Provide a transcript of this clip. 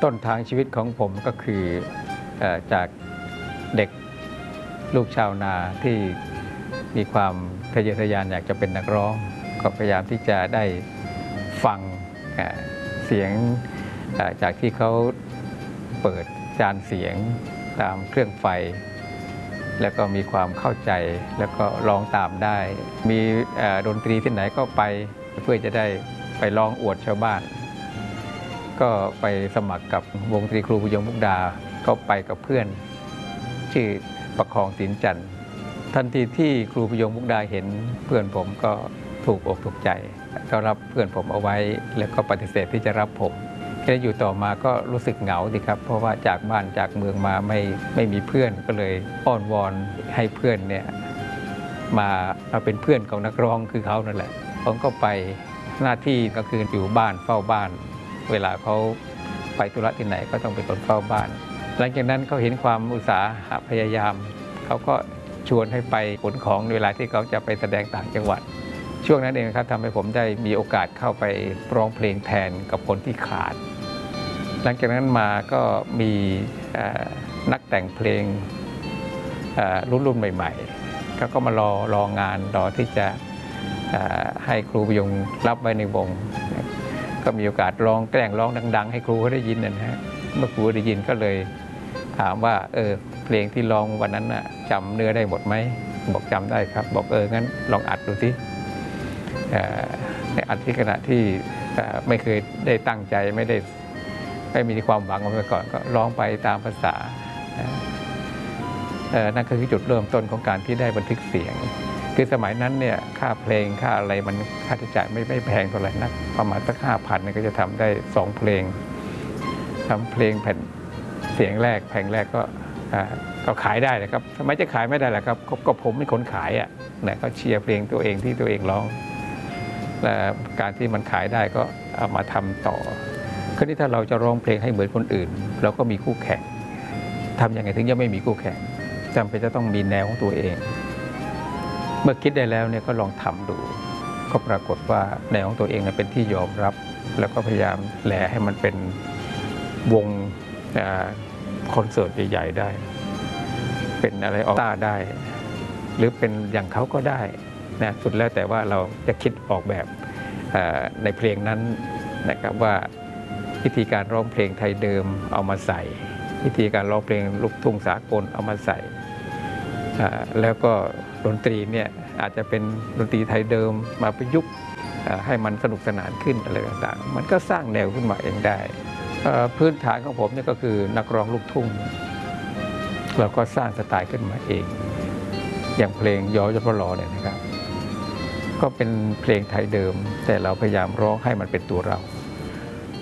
ต้นทางชีวิตของผมก็คือจากเด็กลูกชาวนาที่มีความทะเยอทะยานอยากจะเป็นนักร้องก็พยายามที่จะได้ฟังเสียงจากที่เขาเปิดจานเสียงตามเครื่องไฟแล้วก็มีความเข้าใจแล้วก็ร้องตามได้มีดนตรีที่ไหนก็ไปเพื่อจะได้ไปร้องอวดชาวบ้านก็ไปสมัครกับวงดนตรีครูพยงมุกดาก็ไปกับเพื่อนชื่อประคองศิลป์จันทร์ทันทีที่ครูพยงมุกดาเห็นเพื่อนผมก็ถูกอกถูกใจก็รับเพื่อนผมเอาไว้แล้วก็ปฏิเสธที่จะรับผมแค่อยู่ต่อมาก็รู้สึกเหงาดิครับเพราะว่าจากบ้านจากเมืองมาไม่มีเพื่อนก็เลยอ้อนวอนให้เพื่อนเนี่ยมาเป็นเพื่อนของนักร้องคือเขานั่นแหละผมก็ไปหน้าที่ก็คืออยู่บ้านเฝ้าบ้านเวลาเขาไปธุระที่ไหนก็ต้องเป็นคนเฝ้าบ้านหลังจากนั้นเขาเห็นความอุตสาหะพยายามเขาก็ชวนให้ไปขนของเวลาที่เขาจะไปแสดงต่างจังหวัดช่วงนั้นเองครับทำให้ผมได้มีโอกาสเข้าไปร้องเพลงแทนกับคนที่ขาดหลังจากนั้นมาก็มีนักแต่งเพลงรุ่นใหม่ๆเขาก็มารองานรอที่จะให้ครูพยงรับไว้ในวงก็มีโอกาสร้องแกล้งร้องดังๆให้ครูเขาได้ยินนะฮะเมื่อครูได้ยินก็เลยถามว่าเพลงที่ร้องวันนั้นน่ะจำเนื้อได้หมดไหมบอกจำได้ครับบอกงั้นลองอัดดูสิในอัดที่ขณะที่ไม่เคยได้ตั้งใจไม่มีความหวังมาก่อนก็ร้องไปตามภาษานั่นคือจุดเริ่มต้นของการที่ได้บันทึกเสียงคือสมัยนั้นเนี่ยค่าเพลงค่าอะไรมันค่าใช้จ่ายไม่แพงเท่าไหร่นักประมาณสัก 5,000 เนี่ยก็จะทำได้2 เพลงทำเพลงแผ่นเสียงแรกแผ่นแรกก็ขายได้เลยครับทำไมจะขายไม่ได้ล่ะครับก็ผมเป็นคนขายนะก็เชียร์เพลงตัวเองที่ตัวเองร้องและการที่มันขายได้ก็เอามาทำต่อคือที่ถ้าเราจะร้องเพลงให้เหมือนคนอื่นเราก็มีคู่แข่งทำยังไงถึงจะไม่มีคู่แข่งจำเป็นจะต้องมีแนวของตัวเองเมื่อคิดได้แล้วเนี่ยก็ลองทำดูก็ปรากฏว่าแนวของตัวเองเป็นที่ยอมรับแล้วก็พยายามแหล่ให้มันเป็นวงคอนเสิร์ตใหญ่ๆได้เป็นอะไรออต้าได้หรือเป็นอย่างเขาก็ได้นะสุดแล้วแต่ว่าเราจะคิดออกแบบในเพลงนั้นนะครับว่าวิธีการร้องเพลงไทยเดิมเอามาใส่วิธีการร้องเพลงลูกทุ่งสากลเอามาใส่แล้วก็ดนตรีเนี่ยอาจจะเป็นดนตรีไทยเดิมมาประยุกต์ให้มันสนุกสนานขึ้นอะไรต่างๆมันก็สร้างแนวขึ้นมาเองได้พื้นฐานของผมเนี่ยก็คือนักร้องลูกทุ่งเราก็สร้างสไตล์ขึ้นมาเองอย่างเพลงยอยพลอเนี่ยนะครับก็เป็นเพลงไทยเดิมแต่เราพยายามร้องให้มันเป็นตัวเรา